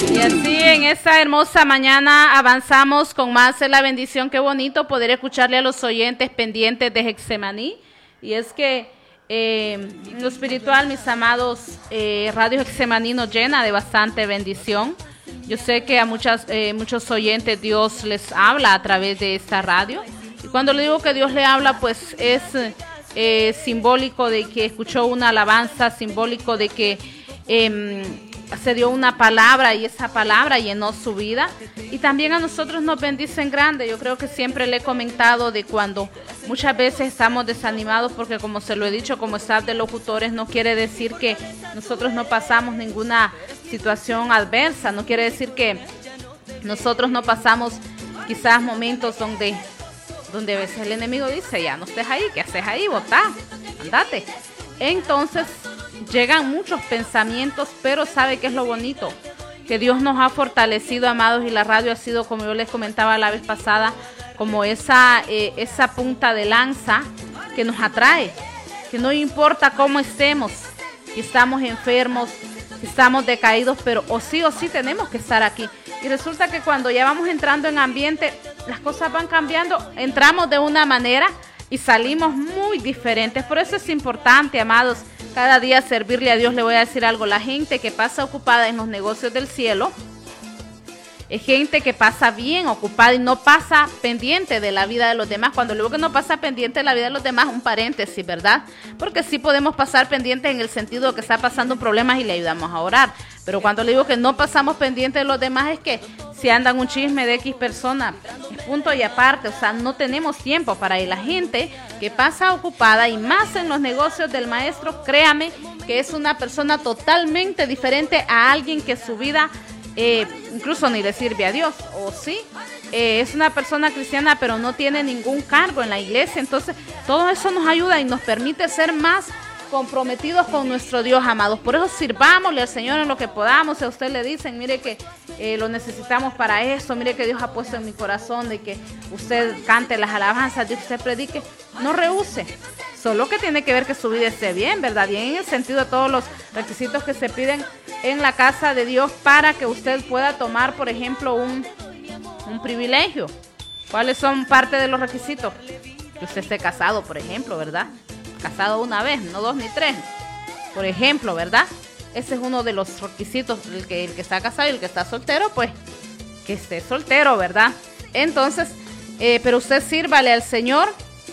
Y así en esta hermosa mañana avanzamos con más de la bendición. Qué bonito poder escucharle a los oyentes pendientes de Getsemaní. Y es que en lo espiritual, mis amados, Radio Getsemaní nos llena de bastante bendición. Yo sé que a muchos oyentes Dios les habla a través de esta radio. Y cuando le digo que Dios le habla, pues es simbólico de que escuchó una alabanza, simbólico de que se dio una palabra y esa palabra llenó su vida. Y también a nosotros nos bendicen grande. Yo creo que siempre le he comentado de cuando muchas veces estamos desanimados, porque como se lo he dicho como staff de locutores, no quiere decir que nosotros no pasamos ninguna situación adversa, no quiere decir que nosotros no pasamos quizás momentos donde a veces el enemigo dice, ya no estés ahí, ¿qué haces ahí? Botá, andate. Entonces llegan muchos pensamientos, pero ¿sabe qué es lo bonito? Que Dios nos ha fortalecido, amados, y la radio ha sido, como yo les comentaba la vez pasada, como esa punta de lanza que nos atrae, que no importa cómo estemos, si estamos enfermos, si estamos decaídos, pero o sí tenemos que estar aquí. Y resulta que cuando ya vamos entrando en ambiente, las cosas van cambiando, entramos de una manera y salimos muy diferentes. Por eso es importante, amados, cada día servirle a Dios. Le voy a decir algo, la gente que pasa ocupada en los negocios del cielo es gente que pasa bien ocupada y no pasa pendiente de la vida de los demás. Cuando digo que no pasa pendiente de la vida de los demás, un paréntesis, ¿verdad? Porque sí podemos pasar pendiente en el sentido de que está pasando problemas y le ayudamos a orar. Pero cuando le digo que no pasamos pendiente de los demás es que si andan un chisme de X persona, es punto y aparte. O sea, no tenemos tiempo para ir. La gente que pasa ocupada y más en los negocios del maestro, créame que es una persona totalmente diferente a alguien que su vida incluso ni le sirve a Dios, o sí, es una persona cristiana pero no tiene ningún cargo en la iglesia. Entonces todo eso nos ayuda y nos permite ser más comprometidos con nuestro Dios, amados. Por eso sirvámosle al Señor en lo que podamos. Si a usted le dicen, mire que lo necesitamos para eso, mire que Dios ha puesto en mi corazón de que usted cante las alabanzas, de que usted predique, no rehúse. Solo que tiene que ver que su vida esté bien, ¿verdad? Bien en el sentido de todos los requisitos que se piden en la casa de Dios para que usted pueda tomar, por ejemplo, un privilegio. ¿Cuáles son parte de los requisitos? Que usted esté casado, por ejemplo, ¿verdad? Casado una vez, no dos ni tres, por ejemplo, ¿verdad? Ese es uno de los requisitos, el que está casado y el que está soltero, pues que esté soltero, ¿verdad? Entonces, pero usted sírvale al Señor.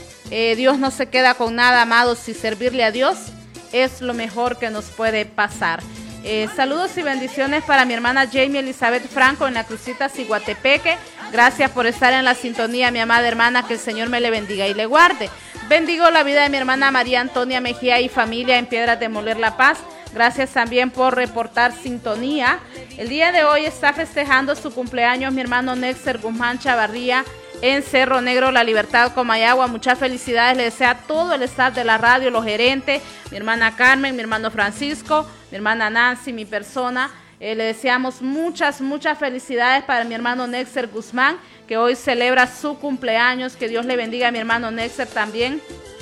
Dios no se queda con nada, amados, si servirle a Dios es lo mejor que nos puede pasar. Saludos y bendiciones para mi hermana Jamie Elizabeth Franco en la Crucita Ciguatepeque. Gracias por estar en la sintonía, mi amada hermana, que el Señor me le bendiga y le guarde. Bendigo la vida de mi hermana María Antonia Mejía y familia en Piedras de Moler, La Paz. Gracias también por reportar sintonía. El día de hoy está festejando su cumpleaños mi hermano Nexer Guzmán Chavarría en Cerro Negro, La Libertad, Comayagua. Muchas felicidades, le desea todo el staff de la radio, los gerentes, mi hermana Carmen, mi hermano Francisco, mi hermana Nancy, mi persona. Le deseamos muchas felicidades para mi hermano Nexer Guzmán, que hoy celebra su cumpleaños. Que Dios le bendiga a mi hermano Nexer también.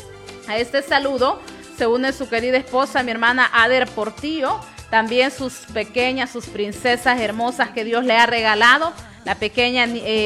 A este saludo se une su querida esposa, mi hermana Ader Portillo, también sus pequeñas, sus princesas hermosas que Dios le ha regalado, la pequeña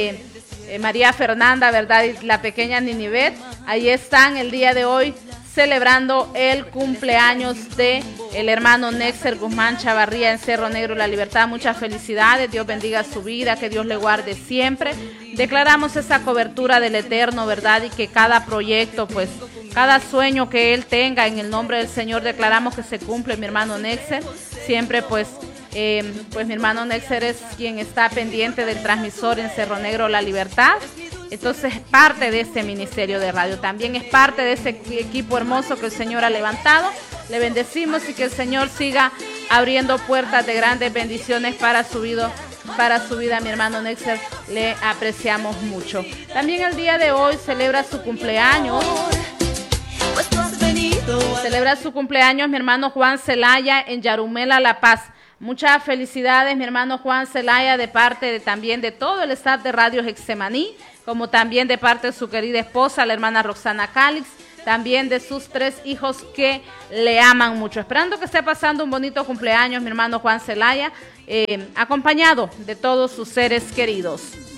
María Fernanda, ¿verdad? Y la pequeña Ninivet. Ahí están el día de hoy celebrando el cumpleaños de el hermano Nexer Guzmán Chavarría en Cerro Negro, La Libertad. Muchas felicidades, Dios bendiga su vida, que Dios le guarde siempre. Declaramos esa cobertura del Eterno, ¿verdad? Y que cada proyecto, pues, cada sueño que él tenga, en el nombre del Señor, declaramos que se cumple, mi hermano Nexer. Siempre, pues mi hermano Nexer es quien está pendiente del transmisor en Cerro Negro, La Libertad. Entonces es parte de este ministerio de radio, también es parte de ese equipo hermoso que el Señor ha levantado. Le bendecimos y que el Señor siga abriendo puertas de grandes bendiciones para su vida, mi hermano Nexer. Le apreciamos mucho. También el día de hoy celebra su cumpleaños. Celebra su cumpleaños mi hermano Juan Zelaya en Yarumela, La Paz. Muchas felicidades, mi hermano Juan Zelaya, de parte también de todo el staff de Radio Getsemaní, como también de parte de su querida esposa, la hermana Roxana Calix, también de sus 3 hijos que le aman mucho. Esperando que esté pasando un bonito cumpleaños, mi hermano Juan Zelaya, acompañado de todos sus seres queridos.